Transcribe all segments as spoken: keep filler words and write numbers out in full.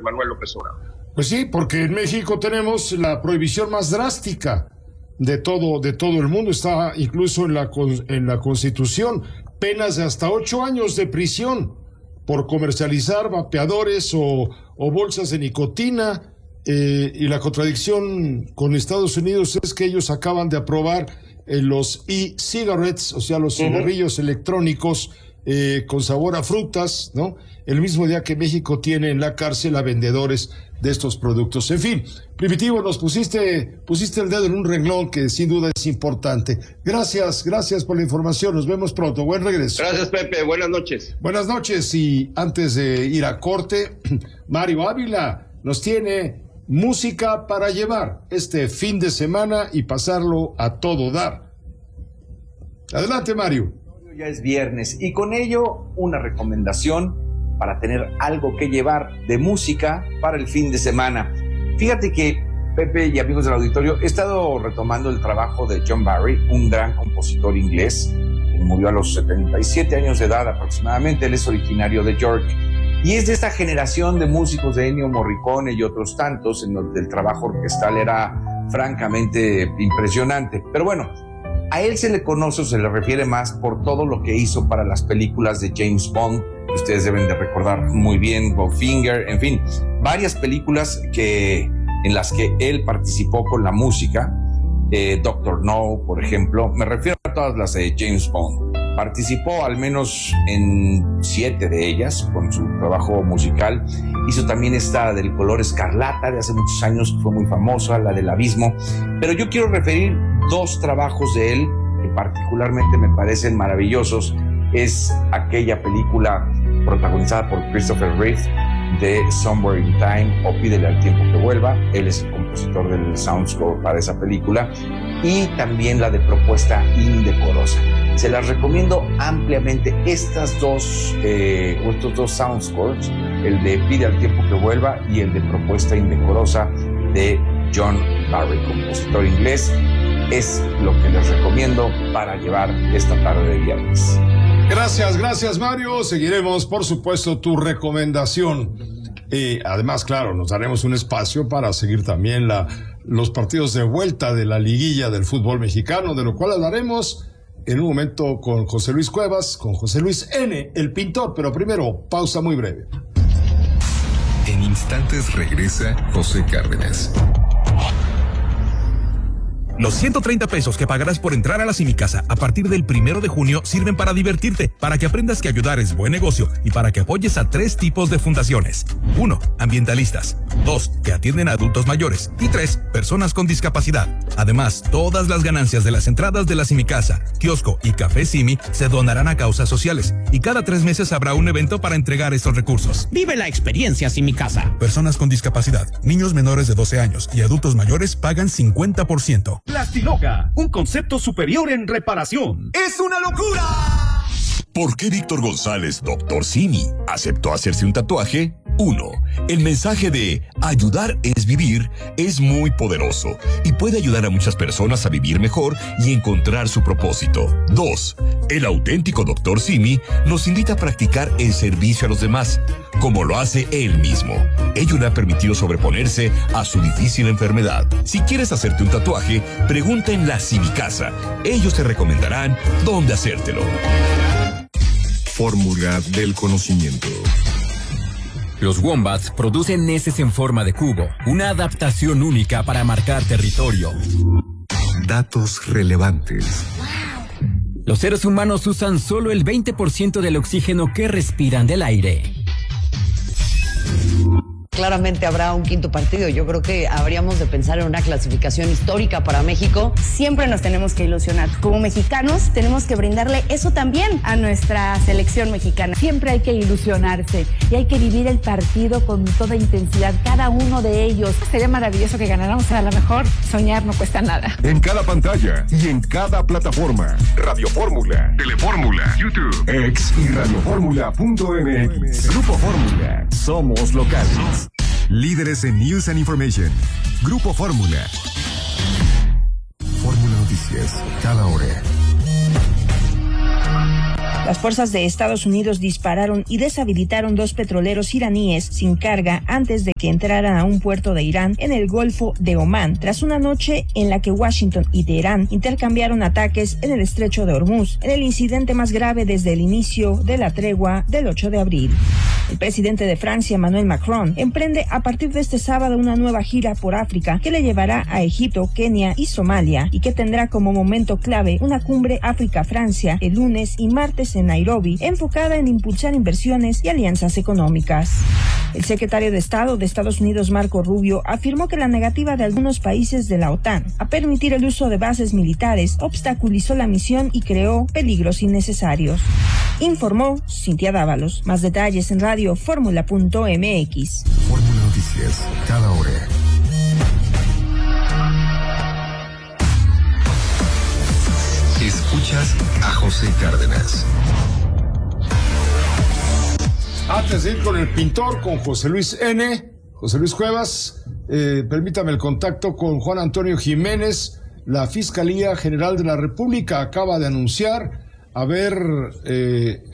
Manuel López Obrador. Pues sí, porque en México tenemos la prohibición más drástica de todo, de todo el mundo. Está incluso en la, en la Constitución, penas de hasta ocho años de prisión por comercializar vapeadores o, o bolsas de nicotina. Eh, y la contradicción con Estados Unidos es que ellos acaban de aprobar eh, los e-cigarettes, o sea, los uh-huh. cigarrillos electrónicos eh, con sabor a frutas, ¿no? El mismo día que México tiene en la cárcel a vendedores de estos productos. En fin, Primitivo, nos pusiste, pusiste el dedo en un renglón que sin duda es importante. Gracias, gracias por la información. Nos vemos pronto. Buen regreso. Gracias, Pepe. Buenas noches. Buenas noches. Y antes de ir a corte, Mario Ávila nos tiene música para llevar este fin de semana y pasarlo a todo dar. Adelante, Mario. Ya es viernes y con ello una recomendación para tener algo que llevar de música para el fin de semana. Fíjate que, Pepe y amigos del auditorio, he estado retomando el trabajo de John Barry, un gran compositor inglés, que murió a los setenta y siete años de edad aproximadamente. Él es originario de York y es de esta generación de músicos de Ennio Morricone y otros tantos, en donde el trabajo orquestal era francamente impresionante. Pero bueno, a él se le conoce o se le refiere más por todo lo que hizo para las películas de James Bond, que ustedes deben de recordar muy bien, Goldfinger, en fin, varias películas que, en las que él participó con la música, eh, Doctor No, por ejemplo. Me refiero a todas las de James Bond. Participó al menos en siete de ellas con su trabajo musical. Hizo también esta del color escarlata de hace muchos años, que fue muy famosa, la del Abismo. Pero yo quiero referir dos trabajos de él que particularmente me parecen maravillosos. Es aquella película protagonizada por Christopher Reeve de Somewhere in Time, o Pídele al tiempo que vuelva. Él es el compositor del soundscore para esa película, y también la de Propuesta indecorosa. Se las recomiendo ampliamente, estas dos, eh, estos dos soundscores, el de Pide al tiempo que vuelva y el de Propuesta indecorosa de John Barry, compositor inglés. Es lo que les recomiendo para llevar esta tarde de viernes. Gracias, gracias, Mario. Seguiremos, por supuesto, tu recomendación. Y además, claro, nos daremos un espacio para seguir también la, los partidos de vuelta de la liguilla del fútbol mexicano, de lo cual hablaremos en un momento con José Luis Cuevas, con José Luis N., el pintor. Pero primero, pausa muy breve. En instantes regresa José Cárdenas. Los ciento treinta pesos que pagarás por entrar a la Simicasa a partir del primero de junio sirven para divertirte, para que aprendas que ayudar es buen negocio y para que apoyes a tres tipos de fundaciones. Uno, ambientalistas. Dos, que atienden a adultos mayores. Y tres, personas con discapacidad. Además, todas las ganancias de las entradas de la Simicasa, kiosco y café Simi se donarán a causas sociales. Y cada tres meses habrá un evento para entregar estos recursos. Vive la experiencia Simicasa. Personas con discapacidad, niños menores de doce años y adultos mayores pagan cincuenta por ciento. Plastiloca, un concepto superior en reparación. ¡Es una locura! ¿Por qué Víctor González, doctor Simi, aceptó hacerse un tatuaje? uno. El mensaje de ayudar es vivir es muy poderoso y puede ayudar a muchas personas a vivir mejor y encontrar su propósito. dos. El auténtico doctor Simi nos invita a practicar el servicio a los demás, como lo hace él mismo. Ello le ha permitido sobreponerse a su difícil enfermedad. Si quieres hacerte un tatuaje, pregunta en la Simicasa. Ellos te recomendarán dónde hacértelo. Fórmula del conocimiento. Los wombats producen heces en forma de cubo, una adaptación única para marcar territorio. Datos relevantes. Los seres humanos usan solo el veinte por ciento del oxígeno que respiran del aire. Claramente habrá un quinto partido. Yo creo que habríamos de pensar en una clasificación histórica para México. Siempre nos tenemos que ilusionar. Como mexicanos tenemos que brindarle eso también a nuestra selección mexicana. Siempre hay que ilusionarse y hay que vivir el partido con toda intensidad, cada uno de ellos. Sería maravilloso que ganáramos. A lo mejor soñar no cuesta nada. En cada pantalla y en cada plataforma. Radio Fórmula, Telefórmula, YouTube, X y radioformula punto m x. Grupo Fórmula. Somos locales. Líderes en News and Information. Grupo Fórmula. Fórmula Noticias. Cada hora. Las fuerzas de Estados Unidos dispararon y deshabilitaron dos petroleros iraníes sin carga antes de que entraran a un puerto de Irán en el Golfo de Omán, tras una noche en la que Washington y Teherán intercambiaron ataques en el estrecho de Hormuz, en el incidente más grave desde el inicio de la tregua del ocho de abril. El presidente de Francia, Emmanuel Macron, emprende a partir de este sábado una nueva gira por África que le llevará a Egipto, Kenia y Somalia, y que tendrá como momento clave una cumbre África-Francia el lunes y martes en Nairobi, enfocada en impulsar inversiones y alianzas económicas. El secretario de Estado de Estados Unidos, Marco Rubio, afirmó que la negativa de algunos países de la OTAN a permitir el uso de bases militares obstaculizó la misión y creó peligros innecesarios. Informó Cintia Dávalos. Más detalles en radio fórmula punto m x. Fórmula Noticias, cada hora. Escuchas a José Cárdenas. Antes de ir con el pintor, con José Luis N., José Luis Cuevas, eh, permítame el contacto con Juan Antonio Jiménez. La Fiscalía General de la República acaba de anunciar haber eh,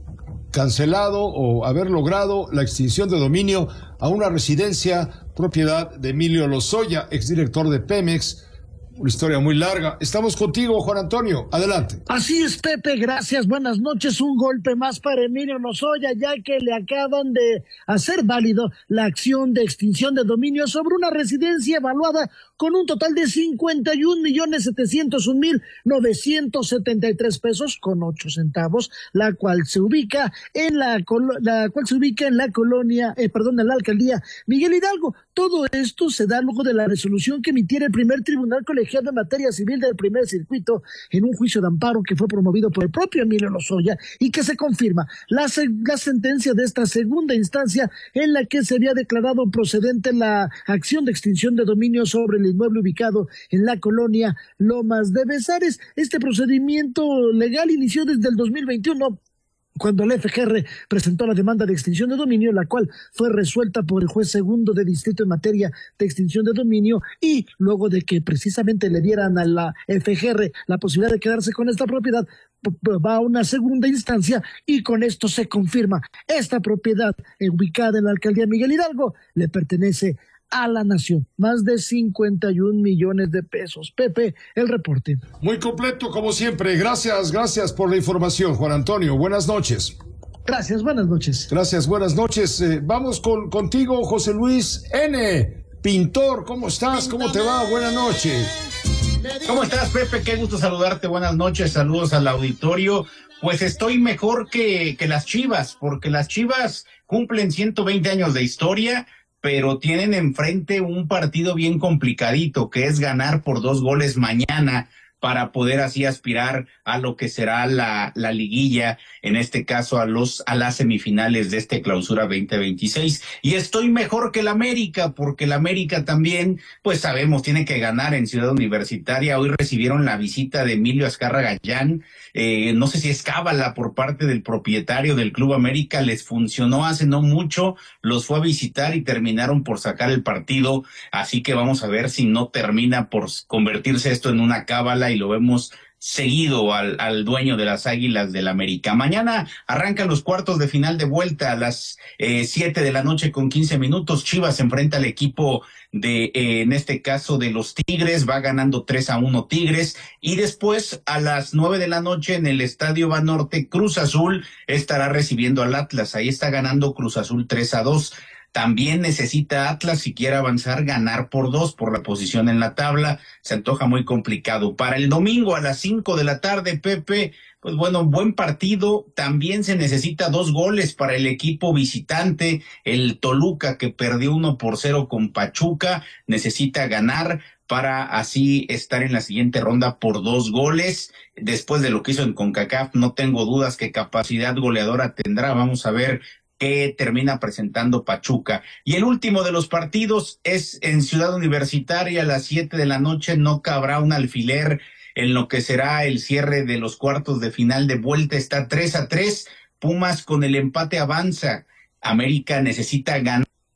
cancelado o haber logrado la extinción de dominio a una residencia propiedad de Emilio Lozoya, exdirector de Pemex. Una historia muy larga. Estamos contigo, Juan Antonio. Adelante. Así es, Pepe. Gracias. Buenas noches. Un golpe más para Emilio Lozoya, ya que le acaban de hacer válido la acción de extinción de dominio sobre una residencia evaluada con un total de cincuenta y un millones setecientos un mil novecientos setenta y tres pesos con ocho centavos, la cual se ubica en la, la cual se ubica en la colonia, eh, perdón, en la alcaldía Miguel Hidalgo. Todo esto se da luego de la resolución que emitiera el primer tribunal colegiado en materia civil del primer circuito en un juicio de amparo que fue promovido por el propio Emilio Lozoya y que se confirma la, la sentencia de esta segunda instancia en la que se había declarado procedente la acción de extinción de dominio sobre el inmueble ubicado en la colonia Lomas de Besares. Este procedimiento legal inició desde el dos mil veintiuno, cuando el F G R presentó la demanda de extinción de dominio, la cual fue resuelta por el juez segundo de distrito en materia de extinción de dominio, y luego de que precisamente le dieran a la F G R la posibilidad de quedarse con esta propiedad, va a una segunda instancia y con esto se confirma. Esta propiedad, eh, ubicada en la alcaldía Miguel Hidalgo, le pertenece a la nación. Más de cincuenta y un millones de pesos. Pepe, el reporte. Muy completo, como siempre. Gracias, gracias por la información, Juan Antonio. Buenas noches. Gracias, buenas noches. Gracias, buenas noches. Eh, vamos con contigo, José Luis N., pintor. ¿Cómo estás? ¿Cómo te va? Buenas noches. ¿Cómo estás, Pepe? Qué gusto saludarte. Buenas noches. Saludos al auditorio. Pues estoy mejor que, que las Chivas, porque las Chivas cumplen ciento veinte años de historia, pero tienen enfrente un partido bien complicadito, que es ganar por dos goles mañana para poder así aspirar a lo que será la, la liguilla, en este caso a los a las semifinales de este clausura veinte veintiséis. Y estoy mejor que el América, porque el América también, pues sabemos, tiene que ganar en Ciudad Universitaria. Hoy recibieron la visita de Emilio Azcarra Gallán, eh, no sé si es cábala por parte del propietario del Club América, les funcionó hace no mucho, los fue a visitar y terminaron por sacar el partido, así que vamos a ver si no termina por convertirse esto en una cábala y lo vemos seguido al, al dueño de las Águilas del América. Mañana arrancan los cuartos de final de vuelta a las eh, siete de la noche con quince minutos. Chivas se enfrenta al equipo de, eh, en este caso, de los Tigres, va ganando tres a uno Tigres, y después a las nueve de la noche en el Estadio Banorte, Cruz Azul estará recibiendo al Atlas. Ahí está ganando Cruz Azul tres a dos. También necesita Atlas, si quiere avanzar, ganar por dos por la posición en la tabla. Se antoja muy complicado. Para el domingo a las cinco de la tarde, Pepe, pues bueno, buen partido. También se necesita dos goles para el equipo visitante. El Toluca, que perdió uno por cero con Pachuca, necesita ganar para así estar en la siguiente ronda por dos goles. Después de lo que hizo en CONCACAF, no tengo dudas que capacidad goleadora tendrá. Vamos a ver que termina presentando Pachuca. Y el último de los partidos es en Ciudad Universitaria a las siete de la noche. No cabrá un alfiler en lo que será el cierre de los cuartos de final de vuelta. Está tres a tres. Pumas con el empate avanza. América necesita ganar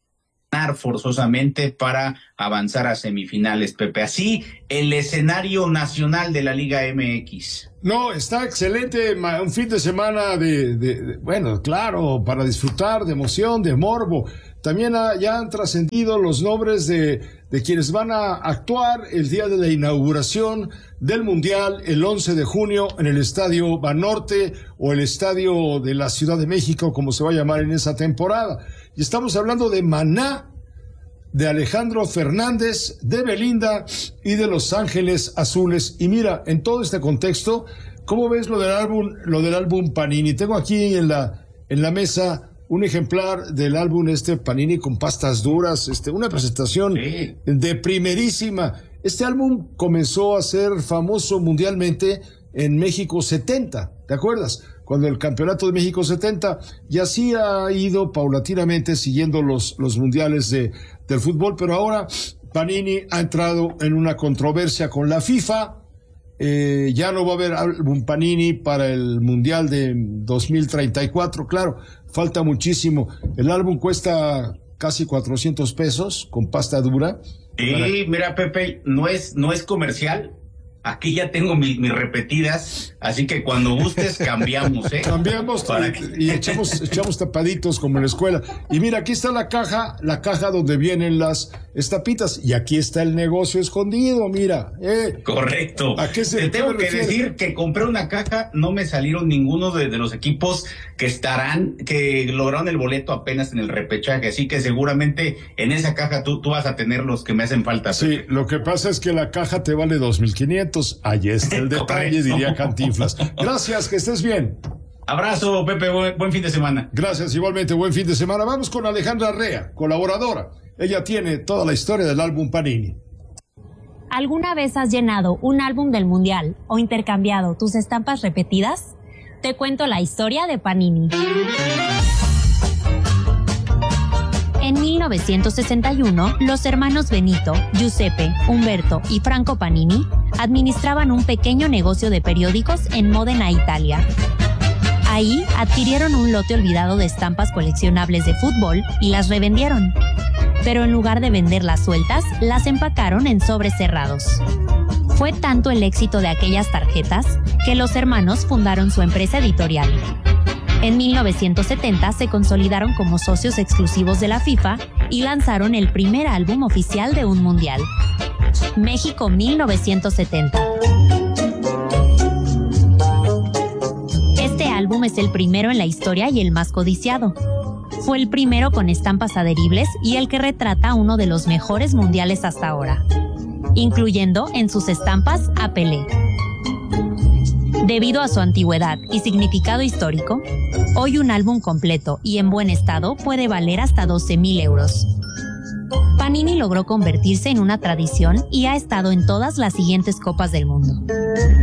forzosamente para avanzar a semifinales, Pepe. Así, el escenario nacional de la Liga M X. No, está excelente, un fin de semana de, de, de bueno, claro, para disfrutar, de emoción, de morbo. También ha, ya han trascendido los nombres de, de quienes van a actuar el día de la inauguración del Mundial, el once de junio, en el Estadio Banorte o el Estadio de la Ciudad de México, como se va a llamar en esa temporada. Y estamos hablando de Maná, de Alejandro Fernández, de Belinda y de Los Ángeles Azules. Y mira, en todo este contexto, ¿cómo ves lo del álbum, lo del álbum Panini? Tengo aquí en la, en la mesa un ejemplar del álbum este Panini con pastas duras, este, una presentación sí. de primerísima. Este álbum comenzó a ser famoso mundialmente en México setenta, ¿te acuerdas? Cuando el Campeonato de México setenta, y así ha ido paulatinamente siguiendo los, los mundiales de, del fútbol, pero ahora Panini ha entrado en una controversia con la FIFA. Eh, ya no va a haber álbum Panini para el Mundial de dos mil treinta y cuatro, claro, falta muchísimo. El álbum cuesta casi cuatrocientos pesos con pasta dura. Sí, para... mira, Pepe, no es, no es comercial. Aquí ya tengo mis, mis repetidas, así que cuando gustes cambiamos, ¿eh? Cambiamos para que... y echamos, echamos tapaditos como en la escuela. Y mira, aquí está la caja, la caja donde vienen las estapitas, y aquí está el negocio escondido, mira. Eh. Correcto. ¿A qué se Te tengo que decir que compré una caja, no me salieron ninguno de, de los equipos que estarán, que lograron el boleto apenas en el repechaje, así que seguramente en esa caja tú, tú vas a tener los que me hacen falta. Sí, Pepe. Lo que pasa es que la caja te vale dos mil quinientos. Ahí está el detalle, diría Cantinflas. Gracias, que estés bien. Abrazo, Pepe, buen, buen fin de semana. Gracias, igualmente, buen fin de semana. Vamos con Alejandra Rea, colaboradora. Ella tiene toda la historia del álbum Panini. ¿Alguna vez has llenado un álbum del Mundial o intercambiado tus estampas repetidas? Te cuento la historia de Panini. En mil novecientos sesenta y uno, los hermanos Benito, Giuseppe, Humberto y Franco Panini administraban un pequeño negocio de periódicos en Módena, Italia. Ahí adquirieron un lote olvidado de estampas coleccionables de fútbol y las revendieron. Pero en lugar de venderlas sueltas, las empacaron en sobres cerrados. Fue tanto el éxito de aquellas tarjetas que los hermanos fundaron su empresa editorial. En mil novecientos setenta se consolidaron como socios exclusivos de la FIFA y lanzaron el primer álbum oficial de un mundial. México mil novecientos setenta. Este álbum es el primero en la historia y el más codiciado. Fue el primero con estampas adheribles y el que retrata uno de los mejores mundiales hasta ahora, incluyendo en sus estampas a Pelé. Debido a su antigüedad y significado histórico, hoy un álbum completo y en buen estado puede valer hasta doce mil euros. Panini logró convertirse en una tradición y ha estado en todas las siguientes copas del mundo.